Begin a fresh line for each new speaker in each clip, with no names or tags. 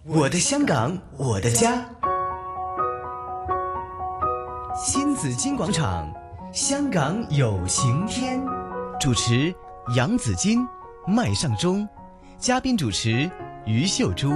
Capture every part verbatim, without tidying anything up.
我的香港，我的家。新紫金广场，香港有晴天。主持杨紫金、麦尚中，嘉宾主持于秀珠。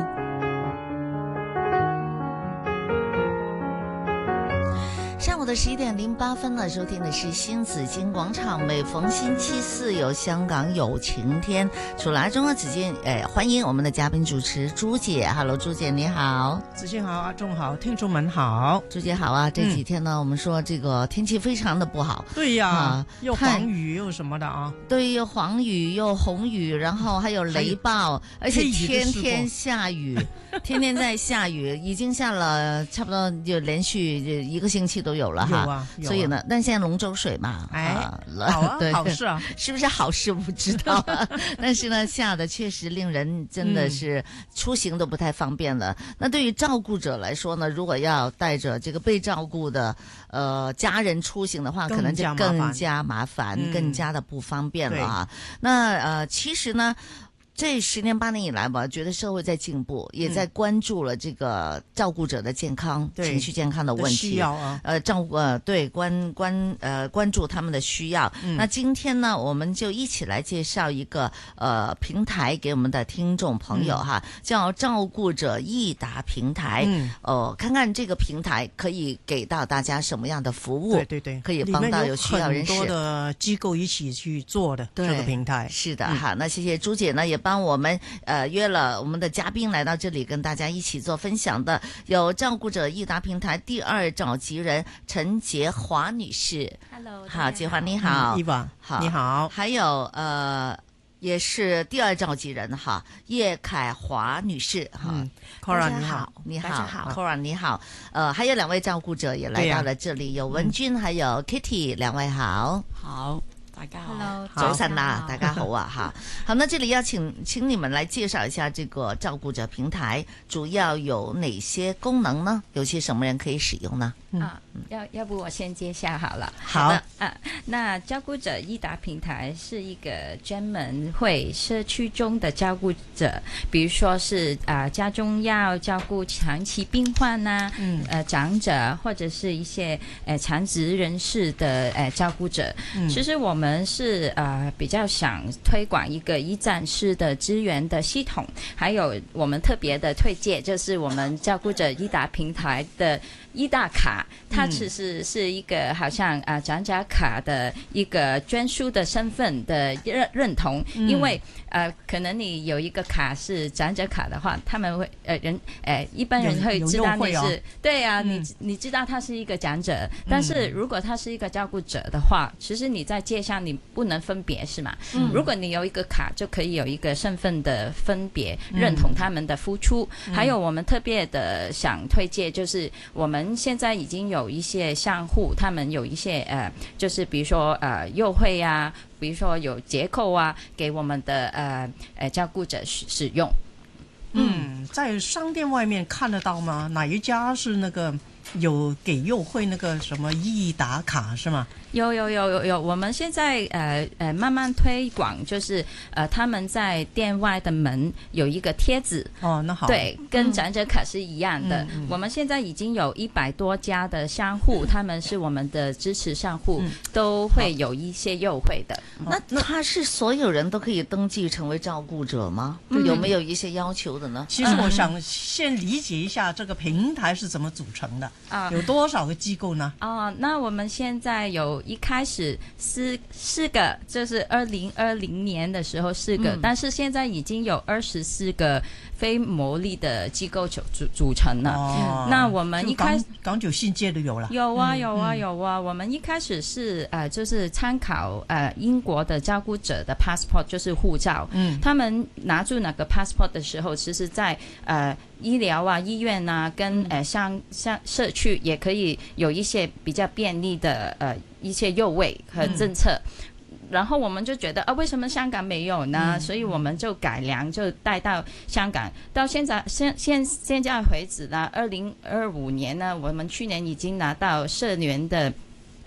上午的十一点零八分了，收听的是新紫金广场。每逢星期四有香港有晴天，楚来中国紫金，哎，欢迎我们的嘉宾主持朱姐。Hello， 朱姐你好。
紫金好，阿中好，听众们好。
朱姐好啊，这几天呢，嗯、我们说这个天气非常的不好。
对呀，啊、又黄雨又什么的啊。
对，又黄雨又红雨，然后还有雷暴，而且天天下雨，天天在下雨，已经下了差不多就连续一个星期都有了哈。
有啊，有啊
所以呢，但现在龙舟水嘛，
哎，
啊
好啊，
对，
好事啊，
是不是好事不知道、啊，但是呢，下的确实令人真的是出行都不太方便了。嗯、那对于照顾者来说呢，如果要带着这个被照顾的呃家人出行的话，可能就更加麻烦，嗯、更加的不方便了啊。那呃，其实呢。这十年八年以来吧，觉得社会在进步，也在关注了这个照顾者的健康、嗯、情绪健康的问题。
需要啊，
呃，照顾呃对关关呃关注他们的需要。嗯、那今天呢，我们就一起来介绍一个呃平台给我们的听众朋友哈，嗯、叫照顾者益达平台。嗯，哦、呃，看看这个平台可以给到大家什么样的服务？
对对对，
可以帮到有需要人士。
很多的机构一起去做的这个平台。
是的哈，嗯、那谢谢朱姐呢，也帮。帮我们呃约了我们的嘉宾来到这里跟大家一起做分享的，有照顾者益达平台第二召集人陈洁华女士。
Hello，
好，洁华你好。
伊娃，
好，
你好。
还有呃也是第二召集人哈，叶凯华女士哈。
嗯 Cora 你好，
你好 ，Cora 你好。呃，还有两位照顾者也来到了这里，有文君、嗯、还有 Kitty， 两位好。
好。大家好
，Hello， 早晨啦，大家好啊，哈，好，那这里要请请你们来介绍一下这个照顾者平台主要有哪些功能呢？有些什么人可以使用呢？
嗯、啊，要要不我先介绍好了。
好的
啊，那照顾者益达平台是一个专门为社区中的照顾者，比如说是啊、呃、家中要照顾长期病患呐、啊，嗯，呃长者或者是一些呃残疾人士的呃照顾者，嗯，其实我们。我们是呃比较想推广一个一站式的资源的系统，还有我们特别的推荐就是我们照顾者益达平台的益达卡，它其实是一个好像啊、呃、长者卡的一个专属的身份的认认同，嗯、因为呃可能你有一个卡是长者卡的话，他们会呃人呃一般人会知道你是、哦、对啊，嗯、你你知道他是一个长者，但是如果他是一个照顾者的话，其实你在街上你不能分别是吗？嗯、如果你有一个卡，就可以有一个身份的分别，认同他们的付出。嗯、还有我们特别的想推荐，就是我们现在已经有一些商户，他们有一些呃，就是比如说呃优惠啊，比如说有折扣啊，给我们的呃呃照顾者使用。
嗯，在商店外面看得到吗？哪一家是那个有给优惠那个什么益达卡是吗？
有有有有有，我们现在呃呃慢慢推广，就是呃他们在店外的门有一个贴纸
哦，那好，
对，跟长者卡是一样的。嗯嗯、我们现在已经有一百多家的商户，他们是我们的支持商户，嗯、都会有一些优惠的。
那那他是所有人都可以登记成为照顾者吗？嗯、有没有一些要求的呢？
其实我想先理解一下这个平台是怎么组成的啊，有多少个机构呢？
哦，那我们现在有。一开始四四个，就是二零二零年的时候四个，嗯、但是现在已经有二十四个非牟利的机构组组组成了。哦、那我们一开始
港九新界都有了，
有啊有啊有啊。我们一开始是呃就是参考呃英国的照顾者的 passport， 就是护照。嗯，他们拿住那个 passport 的时候，其实在呃。医疗啊，医院啊，跟呃像像社区也可以有一些比较便利的呃一些优惠和政策。嗯、然后我们就觉得啊，为什么香港没有呢？嗯、所以我们就改良，就带到香港。到现在现现现在为止呢，二零二五年呢，我们去年已经拿到社联的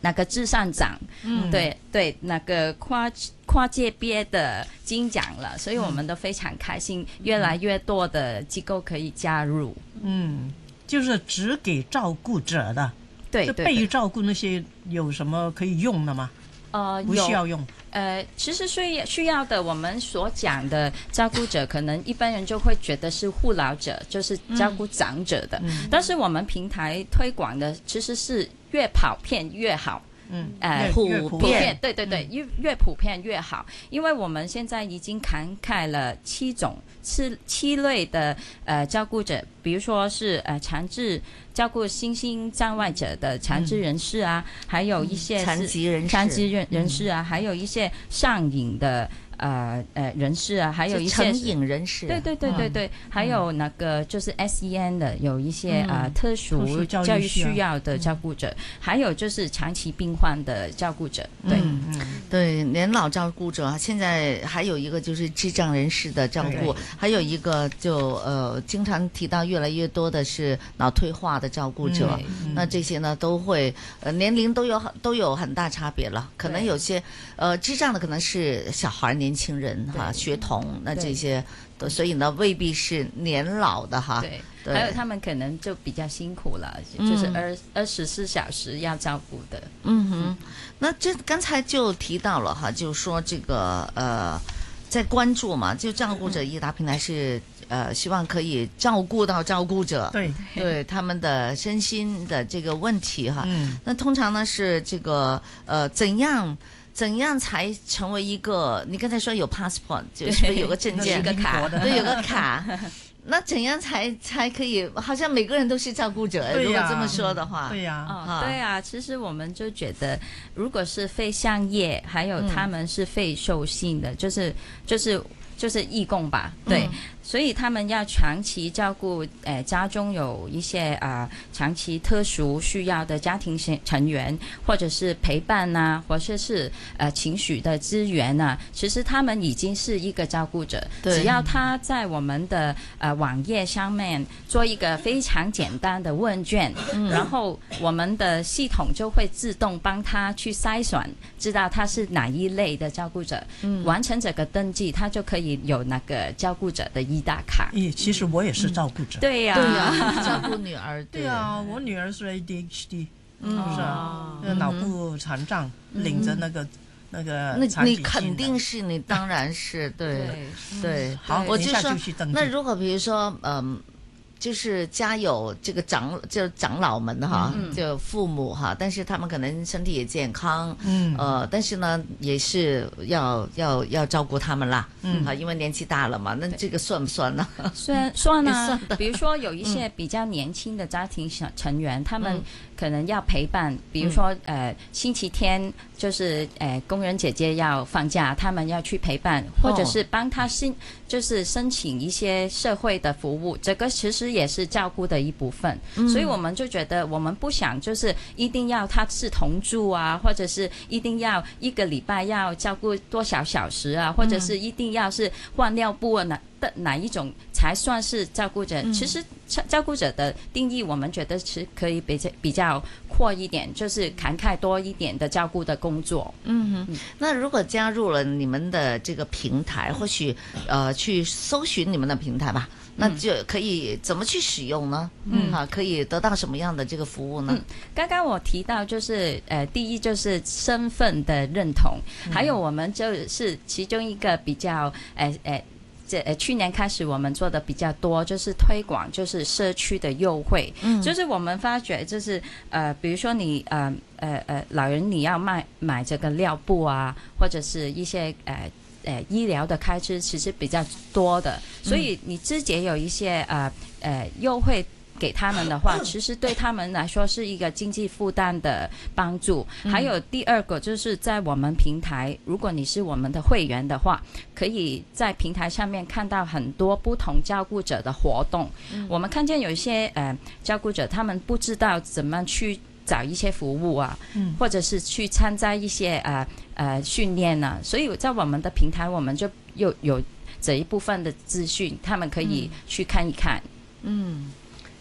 那个智善长，嗯，对对，那个跨跨界别的金奖了，所以我们都非常开心，嗯、越来越多的机构可以加入。
嗯，就是只给照顾者的，
对，
这被照顾那些有什么可以用的吗？
呃，
不需要用。
呃，其实需要需要的，我们所讲的照顾者，可能一般人就会觉得是护老者，就是照顾长者的。嗯、但是我们平台推广的其实是越普遍越好。
嗯，
呃，
普
普遍，对对对，越越普遍越好，因为我们现在已经涵盖了七种七七类的呃照顾者，比如说是呃残智照顾身心障碍者的残智人士啊，嗯、还有一些
残疾人士、
残疾人人士啊，嗯、还有一些上瘾的。呃呃，人士啊，还有一些
成瘾人士、啊，
对对对对对，嗯、还有那个就是 S E N 的，有一些、嗯、呃特殊教育需要的照顾者，嗯、还有就是长期病患的照顾者，对、
嗯嗯、对，年老照顾者，现在还有一个就是智障人士的照顾，还有一个就呃经常提到越来越多的是脑退化的照顾者，嗯、那这些呢都会呃年龄都有都有很大差别了，可能有些呃智障的可能是小孩年。年轻人哈，学童那这些，所以呢未必是年老的哈。
对，对还有他们可能就比较辛苦了，嗯、就是二二十四小时要照顾的。
嗯哼，那这刚才就提到了哈，就是说这个呃，在关注嘛，就照顾者益达平台是呃希望可以照顾到照顾者，
对
对他们的身心的这个问题哈。
嗯，
那通常呢是这个呃怎样？怎样才成为一个？你刚才说有 passport， 就是不是有个证件、
有个卡，
对，有个卡。那怎样才才可以？好像每个人都是照顾者。如果这么说的话，
对呀、
哦，对啊。其实我们就觉得，如果是非商业，还有他们是非受性的，嗯、就是就是就是义工吧，对。嗯所以他们要长期照顾，呃，家中有一些啊、呃、长期特殊需要的家庭成员，或者是陪伴呐、啊，或者是呃情绪的资源呐、啊，其实他们已经是一个照顾者。只要他在我们的呃网页上面做一个非常简单的问卷，嗯、然后我们的系统就会自动帮他去筛选，知道他是哪一类的照顾者，嗯、完成这个登记，他就可以有那个照顾者的一大卡。
咦，其实我也是照顾者。
嗯、对呀、
啊，对呀、啊，照顾女儿。
对啊，我女儿是 A D H D， 嗯，是啊，那、嗯、脑部残障，嗯、领着那个那个
那你肯定是，你当然是对对。对
好，
我就说，
那
如果比如说，嗯。就是家有这个长就长老们哈，嗯、就父母哈，但是他们可能身体也健康，嗯，呃，但是呢，也是要要要照顾他们啦，嗯，啊，因为年纪大了嘛，那这个算不算呢？
算算啊，比如说有一些比较年轻的家庭成员，嗯、他们可能要陪伴，比如说、嗯、呃星期天就是呃工人姐姐要放假，他们要去陪伴，或者是帮他申就是申请一些社会的服务，这个其实也是照顾的一部分，嗯、所以我们就觉得我们不想就是一定要他是同住啊，或者是一定要一个礼拜要照顾多少小时啊，或者是一定要是换尿布啊哪的哪一种才算是照顾者。嗯、其实照顾者的定义我们觉得是可以比较比较阔一点，就是涵盖多一点的照顾的工作。
嗯哼，那如果加入了你们的这个平台，或许呃去搜寻你们的平台吧，那就可以怎么去使用呢？嗯，哈，可以得到什么样的这个服务呢？
嗯，刚刚我提到就是呃，第一就是身份的认同，嗯、还有我们就是其中一个比较呃呃。这呃，去年开始我们做的比较多，就是推广，就是社区的优惠。嗯，就是我们发觉，就是呃，比如说你呃呃呃，老人你要买买这个尿布啊，或者是一些呃呃医疗的开支，其实比较多的，所以你直接有一些呃呃优惠给他们的话，其实对他们来说是一个经济负担的帮助。还有第二个就是在我们平台，如果你是我们的会员的话，可以在平台上面看到很多不同照顾者的活动。嗯、我们看见有一些呃照顾者，他们不知道怎么去找一些服务啊，嗯、或者是去参加一些呃呃训练啊，所以在我们的平台，我们就有有这一部分的资讯，他们可以去看一看。
嗯。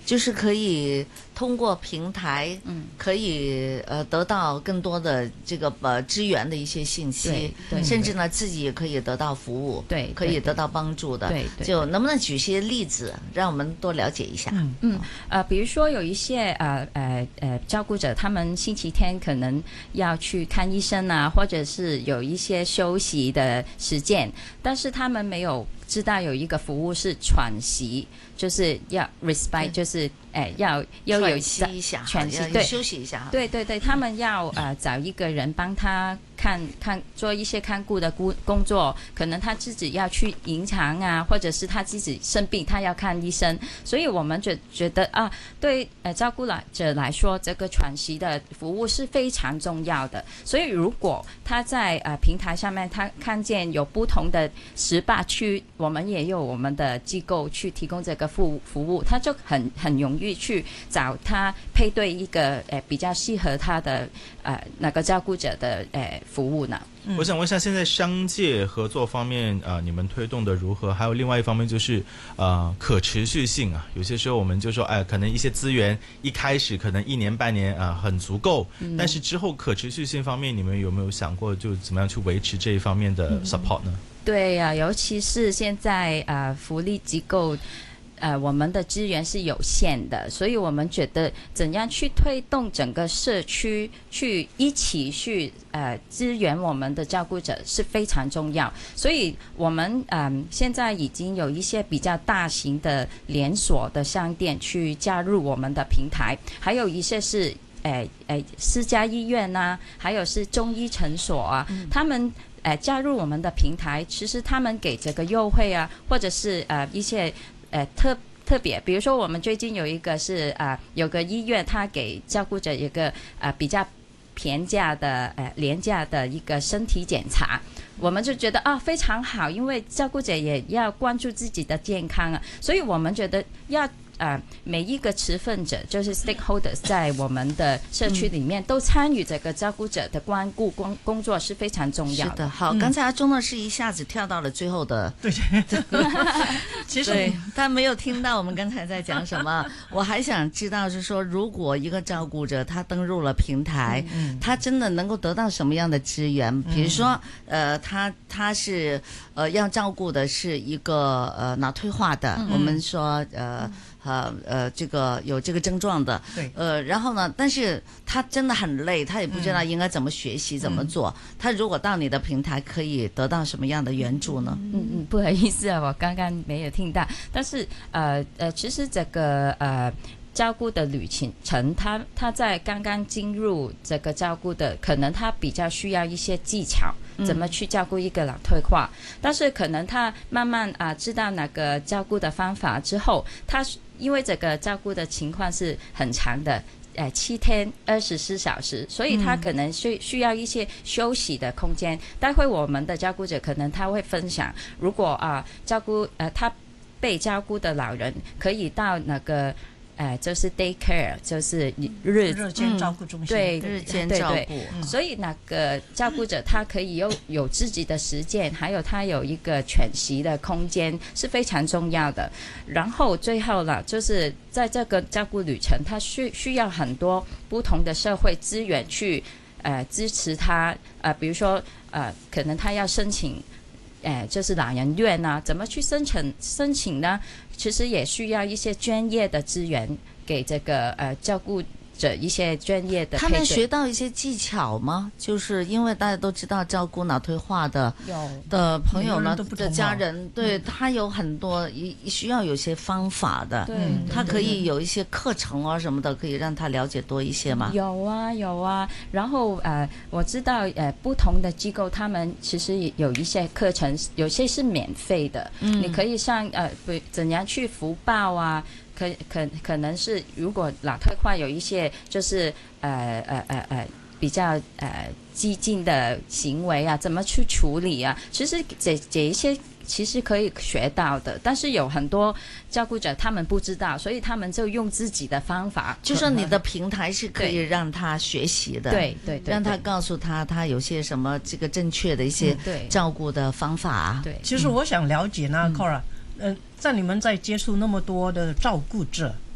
就是可以通过平台，嗯，可以呃得到更多的这个呃支援的一些信息，
对对
甚至呢自己也可以得到服务，
对，
可以得到帮助的。
对对，
就能不能举些例子，让我们多了解一下？
嗯
嗯呃，比如说有一些呃呃呃照顾者，他们星期天可能要去看医生啊，或者是有一些休息的时间，但是他们没有知道有一个服务是喘息，就是要 respite， 就是哎要要有
喘息一下，
喘息，对，
休息一下。
对对对，他们要呃找一个人帮他看看做一些看顾的工工作，可能他自己要去银行啊，或者是他自己生病，他要看医生，所以我们觉觉得啊，对呃照顾者来说，这个喘息的服务是非常重要的。所以如果他在呃平台上面，他看见有不同的十八区，我们也有我们的机构去提供这个服服务，他就很很容易去找他配对一个呃比较适合他的呃那个照顾者的呃服务呢。
嗯、我想问一下，现在商界合作方面呃你们推动的如何？还有另外一方面就是呃可持续性啊，有些时候我们就说哎、呃，可能一些资源一开始可能一年半年啊、呃、很足够、嗯，但是之后可持续性方面，你们有没有想过就怎么样去维持这一方面的 support 呢？嗯、
对呀、啊，尤其是现在呃福利机构。呃，我们的资源是有限的，所以我们觉得怎样去推动整个社区去一起去呃支援我们的照顾者是非常重要。所以我们嗯、呃、现在已经有一些比较大型的连锁的商店去加入我们的平台，还有一些是诶诶私家医院啊，还有是中医诊所啊，嗯、他们。呃，加入我们的平台，其实他们给这个优惠啊，或者是呃一些呃特特别，比如说我们最近有一个是啊、呃，有个医院，他给照顾者一个呃比较便价的呃廉价的一个身体检查，我们就觉得啊非常好，因为照顾者也要关注自己的健康啊，所以我们觉得要。呃，每一个持份者就是 stakeholders 在我们的社区里面、嗯、都参与这个照顾者的关顾工工作是非常重要的。
是的，好，嗯、刚才阿忠呢是一下子跳到了最后的，
对，其实
对他没有听到我们刚才在讲什么。我还想知道是说，如果一个照顾者他登入了平台，嗯、他真的能够得到什么样的资源？嗯、比如说，呃，他他是呃要照顾的是一个呃脑退化的，嗯、我们说呃。嗯呃呃，这个有这个症状的，
对，
呃，然后呢，但是他真的很累，他也不知道应该怎么学习、嗯、怎么做。他如果到你的平台，可以得到什么样的援助呢？
嗯嗯，不好意思啊，我刚刚没有听到。但是呃呃，其实这个呃。照顾的旅程，他他在刚刚进入这个照顾的，可能他比较需要一些技巧，怎么去照顾一个脑退化。嗯、但是可能他慢慢啊、呃、知道那个照顾的方法之后，他因为这个照顾的情况是很长的。呃，七天二十四小时，所以他可能需需要一些休息的空间。嗯、待会我们的照顾者可能他会分享，如果啊、呃、照顾呃他被照顾的老人可以到那个。呃，就是 day care， 就是日
日间照顾中心，
对，
日间照顾。
嗯、所以那个照顾者他可以有有自己的时间，还有他有一个喘息的空间是非常重要的。然后最后了，就是在这个照顾旅程，他需需要很多不同的社会资源去呃支持他，呃，比如说呃，可能他要申请。哎，就是老人院啊，怎么去申请申请呢？其实也需要一些专业的资源给这个呃照顾者一些专业的配对。
他们学到一些技巧吗？就是因为大家都知道照顾脑退化的的朋友呢，的家人，对、嗯、他有很多需要有些方法的。
对，
嗯、他可以有一些课程啊什么的，可以让他了解多一些吗？
有啊有啊，然后呃，我知道呃不同的机构他们其实有一些课程，有些是免费的，嗯、你可以上呃怎样去福报啊。可可可能是，如果脑退化有一些就是呃呃呃呃比较呃激进的行为啊，怎么去处理啊？其实这这一些其实可以学到的，但是有很多照顾者他们不知道，所以他们就用自己的方法。
就说你的平台是可以让他学习的，
对对 对, 对，
让他告诉他他有些什么这个正确的一些照顾的方法啊。
对，
其实我想了解呢 ，Cora。呃，在你们在接触那么多的照顾者，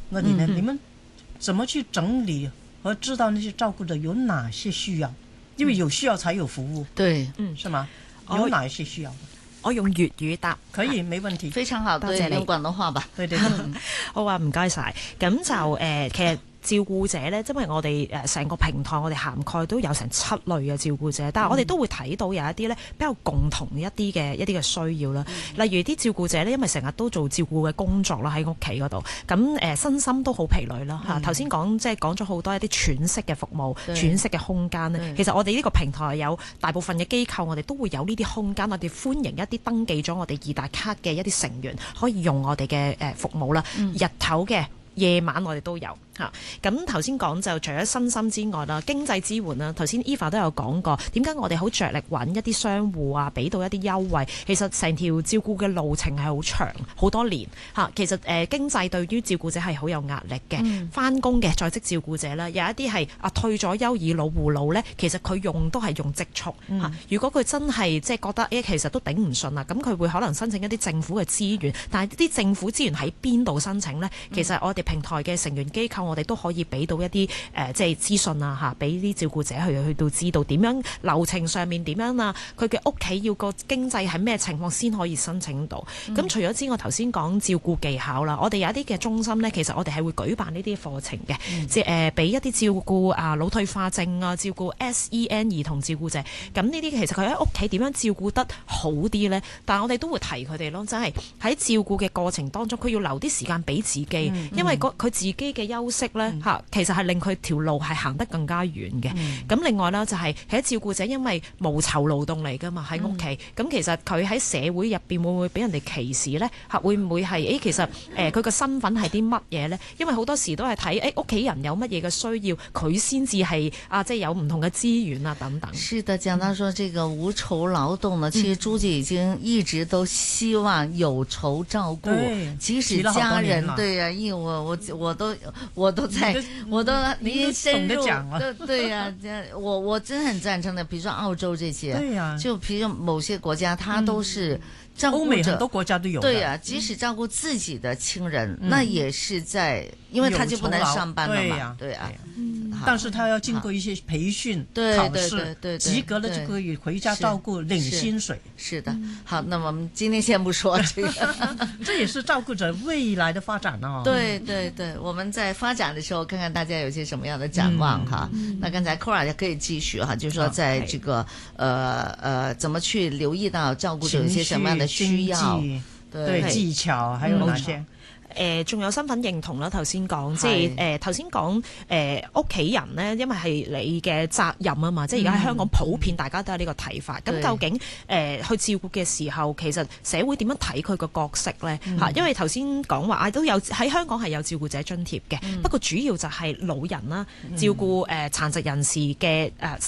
那里呢，
嗯嗯
你们怎麼去整理和知道那些照顧者有哪些需要？因為有需要才有服務，
對，
嗯，
是嗎？
我
有哪些需要？
我用粵語答。
可以，沒問題。
非常好，對，
多謝你
用廣東話吧。
對對對，
好啊，唔該晒。咁就誒、呃，其實照顧者咧，因為我哋誒成個平台，我哋涵蓋都有成七類嘅照顧者，但係我哋都會睇到有一啲咧比較共同一啲嘅一啲嘅需要啦。例如啲照顧者咧，因為成日都做照顧嘅工作啦，喺屋企嗰度，咁誒、呃、身心都好疲累啦嚇。頭先講即係講咗好多一啲喘息嘅服務、
對
喘息嘅空間咧。其實我哋呢個平台有大部分嘅機構，我哋都會有呢啲空間，我哋歡迎一啲登記咗我哋易達卡嘅一啲成員可以用我哋嘅誒服務啦，日頭嘅。夜晚我哋都有嚇，咁頭先講就除咗身心之外啦，經濟支援啦，頭先 Eva 都有講過，點解我哋好着力揾一啲商戶啊，俾到一啲優惠？其實成條照顧嘅路程係好長，好多年嚇。其實誒、呃、經濟對於照顧者係好有壓力嘅，翻工嘅在職照顧者啦，有一啲係啊退咗休以老護老咧，其實佢用都係用積蓄嚇、嗯。如果佢真係即係覺得誒、欸、其實都頂唔順啦，咁佢會可能申請一啲政府嘅資源，但係啲政府資源喺邊度申請咧？其實我哋平台嘅成員機構，我哋都可以俾到一啲誒、呃，即係資訊啊，嚇，俾啲照顧者去去到知道點樣流程上面點樣啊，佢嘅屋企要個經濟係咩情況先可以申請到。咁、嗯、除咗之外，頭先講照顧技巧啦，我哋有一啲嘅中心呢，其實我哋係會舉辦呢啲課程嘅，嗯、即係誒俾一啲照顧啊腦退化症啊，照顧 S E N 兒童照顧者。咁呢啲其實佢喺屋企點樣照顧得好啲呢？但係我哋都會提佢哋咯，真係喺照顧嘅過程當中，佢要留啲時間俾自己，嗯嗯、因為佢自己嘅休息咧嚇，嗯、其實係令佢條路係行得更加遠嘅。咁、嗯、另外啦，就係喺照顧者，因為無酬勞動嚟㗎嘛，喺屋企。咁、嗯、其實佢喺社會入邊會唔會俾人哋歧視咧？嚇，會唔會係誒？其實誒佢個身份係啲乜嘢咧？因為好多時都係睇誒屋企人有乜嘢嘅需要，佢先至係啊，即係有唔同嘅資源啊等等。
是的，講到說這個無酬勞動呢，其實朱姐已經一直都希望有酬照顧，
嗯、
即使家人對啊，因為我我我都。我都在，我都已經深入，對對呀、啊，我我真的很贊成的。比如說澳洲這些，對呀、啊，就比如說某些國家，它都是照顧者，歐美很多國家都有，對呀、啊，即使照顧自己的親人，嗯、那也是在，因為他就不能上班了嘛，對啊。
但是他要經過一些培訓、考試，及格了就可以回家照顧，領薪水。
是的，好，那我們今天先不說這個，
這也是照顧者未來的發展哦。
對對對，我們在發展的時候，看看大家有些什麼樣的展望哈。那剛才 Cora 也可以繼續哈，就是說在這個呃呃，怎麼去留意到照顧者有些什麼樣的需要，
對技巧，還有哪些？
誒，仲、呃、有身份認同啦，頭先講，即係誒頭先講誒屋企人咧，因為係你嘅責任啊嘛，即係而家喺香港普遍大家都有呢個睇法。咁、嗯、究竟誒、呃、去照顧嘅時候，其實社會點樣睇佢個角色咧？嚇、嗯，因為頭先講話啊，都有喺香港係有照顧者津貼嘅，嗯、不過主要就係老人啦，照顧誒、呃、殘疾人士嘅誒。呃